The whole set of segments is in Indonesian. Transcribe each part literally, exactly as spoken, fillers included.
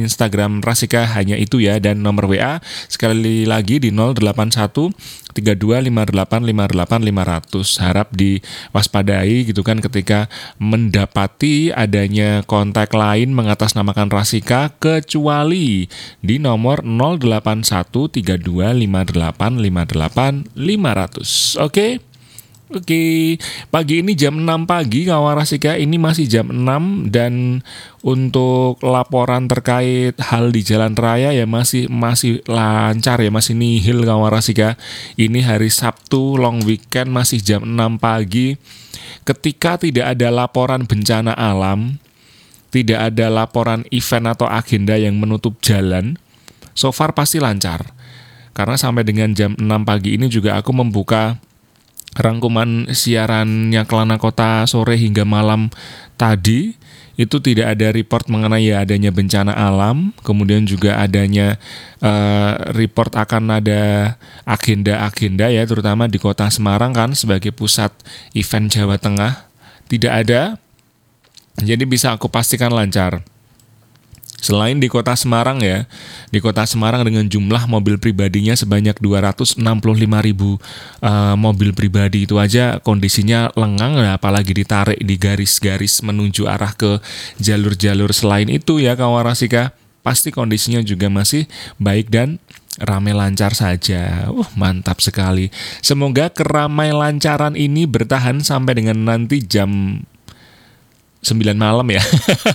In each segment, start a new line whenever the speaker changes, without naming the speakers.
Instagram Rasika hanya itu ya, dan nomor W A sekali lagi di nol delapan satu tiga dua lima delapan lima delapan lima nol nol. Harap diwaspadai gitu kan ketika mendapati adanya kontak lain mengatasnamakan Rasika, kecuali di nomor nol delapan satu tiga dua lima delapan lima delapan lima nol nol. Oke? Oke, pagi ini jam enam pagi kawan Rasika, ini masih jam enam, dan untuk laporan terkait hal di jalan raya ya masih masih lancar ya, masih nihil kawan Rasika. Ini hari Sabtu long weekend masih jam enam pagi. Ketika tidak ada laporan bencana alam, tidak ada laporan event atau agenda yang menutup jalan, so far pasti lancar. Karena sampai dengan jam enam pagi ini juga aku membuka rangkuman siarannya Kelana Kota sore hingga malam tadi, itu tidak ada report mengenai ya adanya bencana alam, kemudian juga adanya uh, report akan ada agenda-agenda ya, terutama di kota Semarang kan sebagai pusat event Jawa Tengah, tidak ada. Jadi bisa aku pastikan lancar. Selain di kota Semarang ya, di kota Semarang dengan jumlah mobil pribadinya sebanyak dua ratus enam puluh lima ribu uh, mobil pribadi, itu aja kondisinya lengang ya, apalagi ditarik di garis-garis menuju arah ke jalur-jalur selain itu ya kawan Rasika, pasti kondisinya juga masih baik dan ramai lancar saja. Uh, mantap sekali. Semoga keramai lancaran ini bertahan sampai dengan nanti jam sembilan malam ya.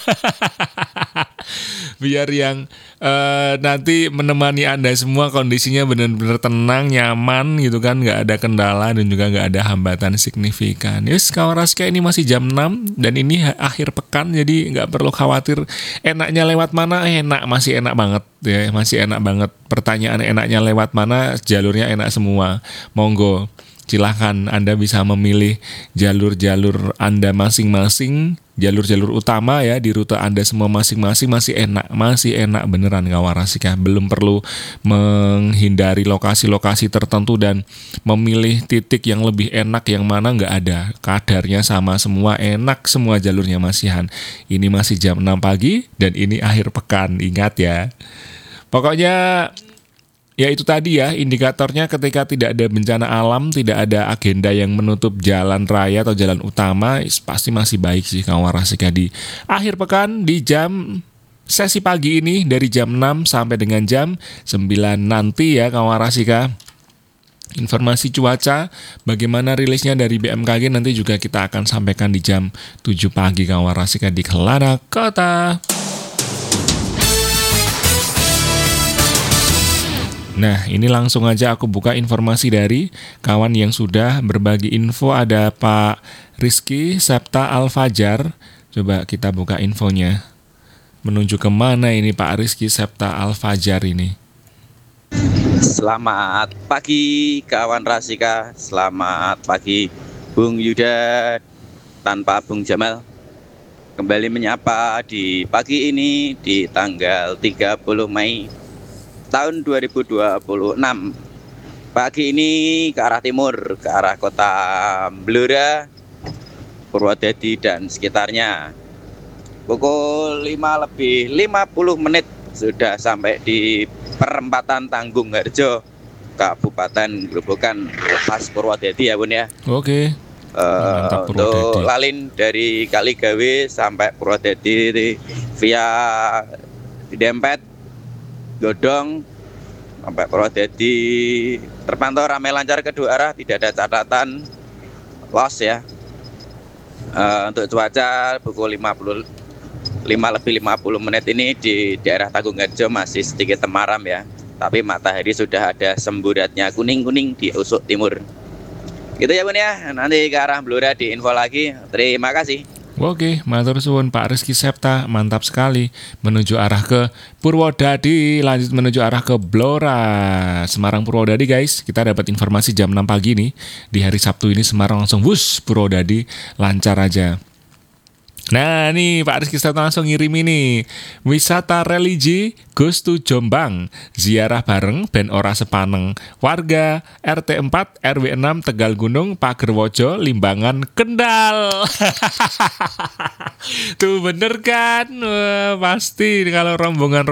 Biar yang uh, nanti menemani Anda semua kondisinya benar-benar tenang, nyaman gitu kan, nggak ada kendala dan juga nggak ada hambatan signifikan. Yes, kawan Rasika, ini masih jam enam dan ini akhir pekan, jadi nggak perlu khawatir enaknya lewat mana, enak, masih enak banget ya, masih enak banget. Pertanyaan enaknya lewat mana, jalurnya enak semua. Monggo, silahkan Anda bisa memilih jalur-jalur Anda masing-masing, jalur-jalur utama ya di rute Anda semua masing-masing, masih enak, masih enak beneran kawan Rasika. Belum perlu menghindari lokasi-lokasi tertentu dan memilih titik yang lebih enak yang mana, nggak ada. Kadarnya sama semua, enak semua jalurnya masihan. Ini masih jam enam pagi dan ini akhir pekan, ingat ya. Pokoknya ya itu tadi ya indikatornya, ketika tidak ada bencana alam, tidak ada agenda yang menutup jalan raya atau jalan utama, pasti masih baik sih kawan Rasika di akhir pekan di jam sesi pagi ini dari jam enam sampai dengan jam sembilan nanti ya kawan Rasika. Informasi cuaca bagaimana rilisnya dari B M K G nanti juga kita akan sampaikan di jam tujuh pagi kawan Rasika di Kelana Kota. Nah, ini langsung aja aku buka informasi dari kawan yang sudah berbagi info. Ada Pak Rizky Septa Al-Fajar. Coba kita buka infonya. Menuju kemana ini Pak Rizky Septa Al-Fajar ini?
Selamat pagi kawan Rasika. Selamat pagi Bung Yuda tanpa Bung Jamal. Kembali menyapa di pagi ini di tanggal tiga puluh Mei tahun dua ribu dua puluh enam. Pagi ini ke arah timur, ke arah kota Blora, Purwodadi dan sekitarnya. Pukul lima lebih lima puluh menit sudah sampai di perempatan Tanggung Harjo, Kabupaten Grobogan, lepas Purwodadi ya Bun ya.
Oke.
Uh, untuk lalin dari Kaligawe sampai Purwodadi via Dempet, Godong sampai Purwodadi terpantau ramai lancar kedua arah, tidak ada catatan loss ya. Uh, untuk cuaca pukul lima puluh lima lebih lima puluh menit ini di daerah Tanggung Harjo masih sedikit temaram ya, tapi matahari sudah ada semburatnya kuning-kuning di ufuk timur. Gitu ya Bun ya, nanti ke arah Blora di info lagi. Terima kasih.
Oke, matur suwun Pak Rizky Septa, mantap sekali. Menuju arah ke Purwodadi, lanjut menuju arah ke Blora, Semarang Purwodadi guys. Kita dapat informasi jam enam pagi nih, di hari Sabtu ini Semarang langsung wus Purwodadi, lancar aja. Nah nih Pak Rizky Septa langsung ngirim ini, wisata religi Gustu Jombang, ziarah bareng ben ora sepaneng, warga R T empat R W enam Tegal Gunung Pagerwojo Limbangan Kendal. Tuh bener kan? Wah, pasti kalau rombongan